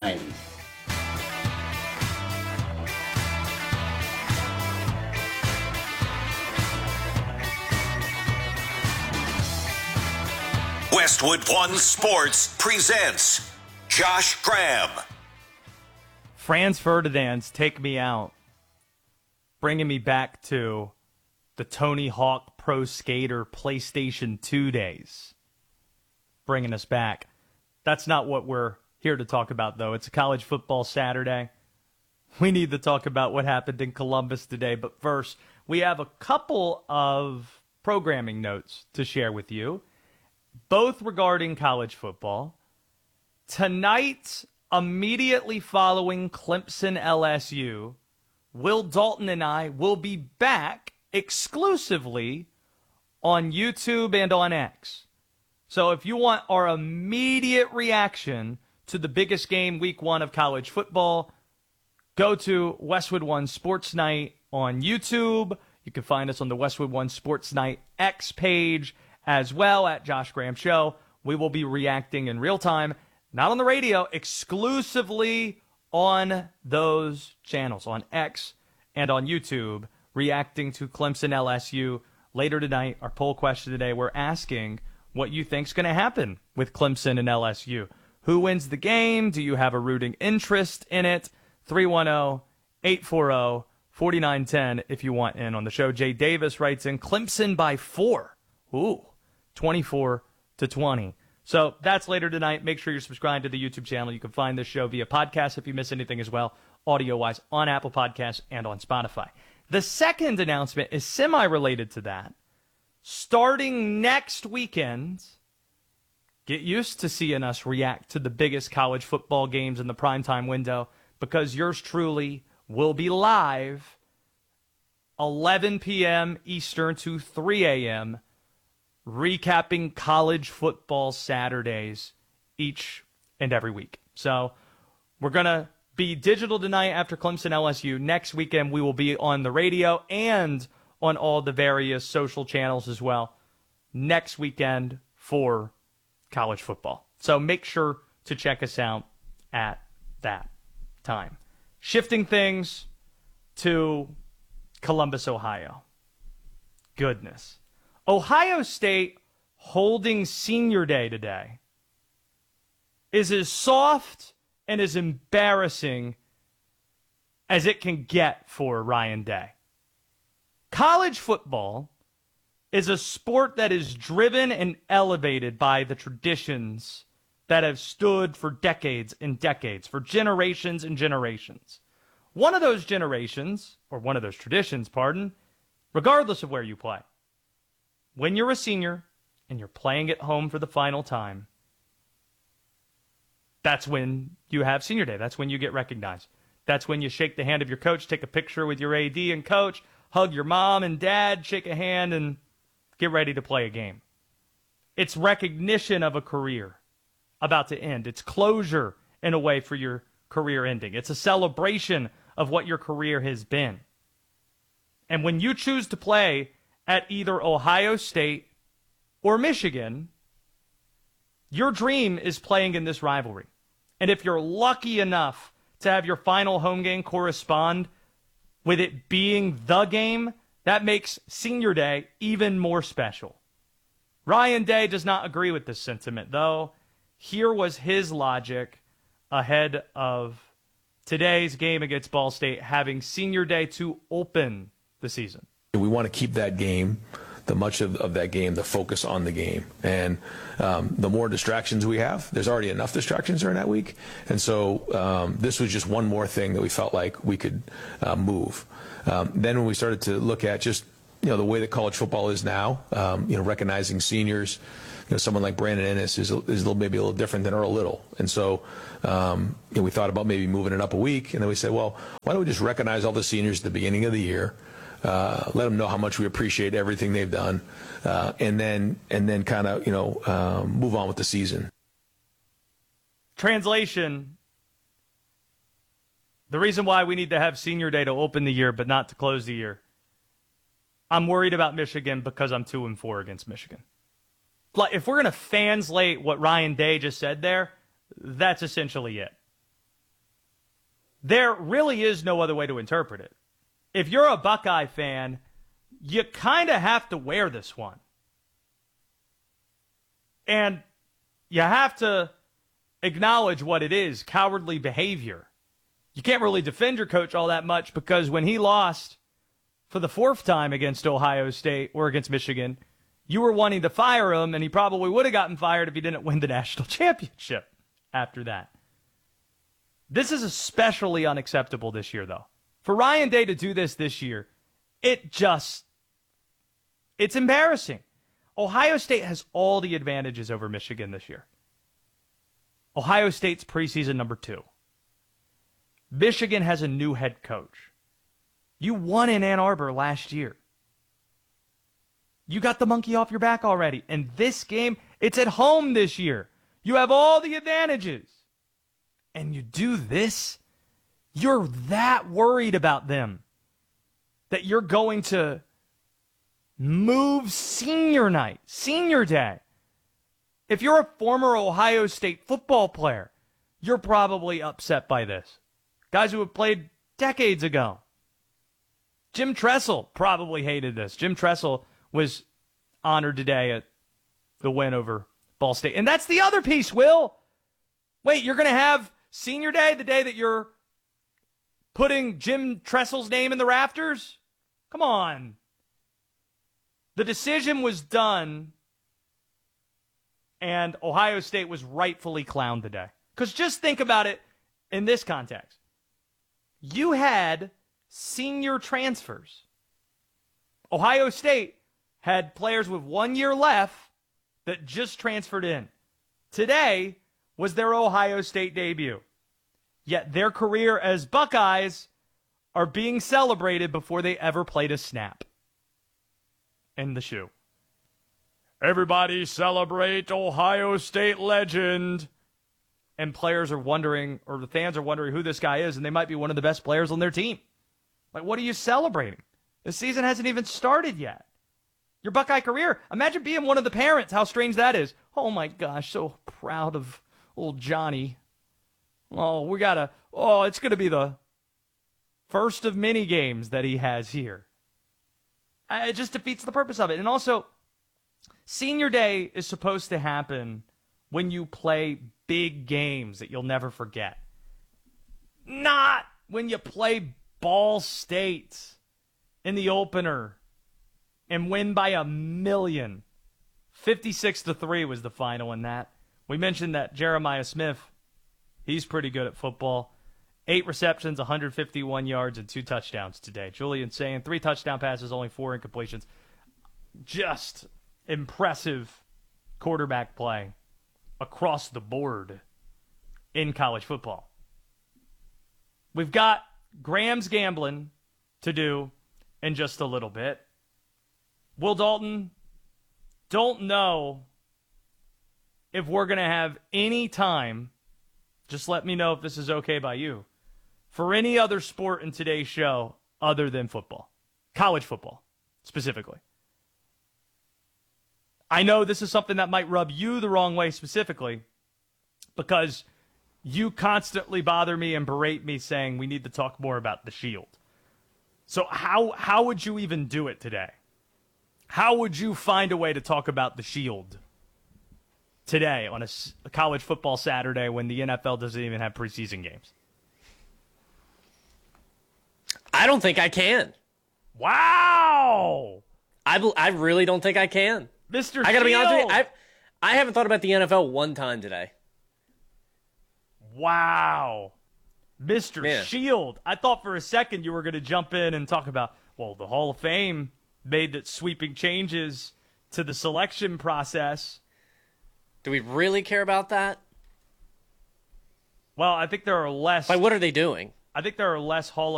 Westwood One Sports presents Josh Graham. Franz Ferdinand's Take Me Out, bringing me back to the Tony Hawk Pro Skater PlayStation 2 days. Bringing us back. That's not what we're here to talk about, though. It's a college football Saturday. We need to talk about what happened in Columbus today. But first, we have a couple of programming notes to share with you, both regarding college football. Tonight, immediately following Clemson LSU, Will Dalton and I will be back exclusively on YouTube and on X. So if you want our immediate reaction to the biggest game week one of college football, go to Westwood One Sports Night on YouTube. You can find us on the Westwood One Sports Night X page as well at Josh Graham Show. We will be reacting in real time, not on the radio, exclusively on those channels, on X and on YouTube, reacting to Clemson LSU later tonight. Our poll question today, we're asking what you think's going to happen with Clemson and LSU. Who wins the game? Do you have a rooting interest in it? 310-840-4910 if you want in on the show. Jay Davis writes in, Clemson by 4. Ooh, 24-20. So that's later tonight. Make sure you're subscribed to the YouTube channel. You can find this show via podcast if you miss anything as well, audio-wise, on Apple Podcasts and on Spotify. The second announcement is semi-related to that. Starting next weekend, get used to seeing us react to the biggest college football games in the primetime window, because yours truly will be live 11 p.m. Eastern to 3 a.m., recapping college football Saturdays each and every week. So we're going to be digital tonight after Clemson LSU. Next weekend, we will be on the radio and on all the various social channels as well next weekend for college football. So make sure to check us out at that time. Shifting things to Columbus, Ohio. Goodness. Ohio State holding Senior Day today is as soft and as embarrassing as it can get for Ryan Day. College football is a sport that is driven and elevated by the traditions that have stood for decades and decades, for generations and generations. One of those generations, or one of those traditions, regardless of where you play, when you're a senior and you're playing at home for the final time, that's when you have Senior Day. That's when you get recognized. That's when you shake the hand of your coach, take a picture with your AD and coach, hug your mom and dad, shake a hand, and get ready to play a game. It's recognition of a career about to end. It's closure, in a way, for your career ending. It's a celebration of what your career has been. And when you choose to play at either Ohio State or Michigan, your dream is playing in this rivalry. And if you're lucky enough to have your final home game correspond with it being the game, that makes Senior Day even more special. Ryan Day does not agree with this sentiment, though. Here was his logic ahead of today's game against Ball State, having Senior Day to open the season. We want to keep that game, the much of that game, the focus on the game. And the more distractions we have, there's already enough distractions during that week. And so this was just one more thing that we felt like we could move. Then when we started to look at just, the way that college football is now, recognizing seniors, someone like Brandon Ennis is maybe a little different than Earl Little. And so we thought about maybe moving it up a week. And then we said, well, why don't we just recognize all the seniors at the beginning of the year, let them know how much we appreciate everything they've done, and then kind of, move on with the season. Translation: the reason why we need to have Senior Day to open the year but not to close the year, I'm worried about Michigan because I'm 2-4 against Michigan. If we're going to translate what Ryan Day just said there, that's essentially it. There really is no other way to interpret it. If you're a Buckeye fan, you kind of have to wear this one. And you have to acknowledge what it is, cowardly behavior. You can't really defend your coach all that much because when he lost for the fourth time against Ohio State or against Michigan, you were wanting to fire him, and he probably would have gotten fired if he didn't win the national championship after that. This is especially unacceptable this year, though. For Ryan Day to do this year, it's embarrassing. Ohio State has all the advantages over Michigan this year. Ohio State's preseason number 2. Michigan has a new head coach. You won in Ann Arbor last year. You got the monkey off your back already. And this game, it's at home this year. You have all the advantages. And you do this? You're that worried about them that you're going to move senior night, senior day. If you're a former Ohio State football player, you're probably upset by this. Guys who have played decades ago. Jim Tressel probably hated this. Jim Tressel was honored today at the win over Ball State. And that's the other piece, Will. Wait, you're going to have senior day, the day that you're putting Jim Tressel's name in the rafters? Come on. The decision was done, and Ohio State was rightfully clowned today. Because just think about it in this context. You had senior transfers. Ohio State had players with 1 year left that just transferred in. Today was their Ohio State debut. Yet their career as Buckeyes are being celebrated before they ever played a snap. In the shoe. Everybody celebrate Ohio State legend. And players are wondering, or the fans are wondering who this guy is, and they might be one of the best players on their team. Like, what are you celebrating? The season hasn't even started yet. Your Buckeye career. Imagine being one of the parents, how strange that is. Oh my gosh, so proud of old Johnny. Oh, it's going to be the first of many games that he has here. It just defeats the purpose of it. And also, senior day is supposed to happen when you play big games that you'll never forget. Not when you play Ball State in the opener and win by 1,000,000. 56-3 was the final in that. We mentioned that Jeremiah Smith, he's pretty good at football. 8 receptions, 151 yards, and 2 touchdowns today. Julian saying 3 touchdown passes, only 4 incompletions. Just impressive quarterback play across the board in college football. We've got Graham's gambling to do in just a little bit. Will Dalton, don't know if we're going to have any time, just let me know if this is okay by you, for any other sport in today's show other than football. College football, specifically. I know this is something that might rub you the wrong way specifically because you constantly bother me and berate me saying we need to talk more about the Shield. So how would you even do it today? How would you find a way to talk about the Shield today on a college football Saturday when the NFL doesn't even have preseason games? I don't think I can. Wow! I really don't think I can. Mr. I gotta be honest with Shield. you. I haven't thought about the NFL one time today. Wow. Mr. Yeah. Shield. I thought for a second you were going to jump in and talk about, well, the Hall of Fame made that sweeping changes to the selection process. Do we really care about that? Well, I think there are less. Like, what are they doing? I think there are less Hall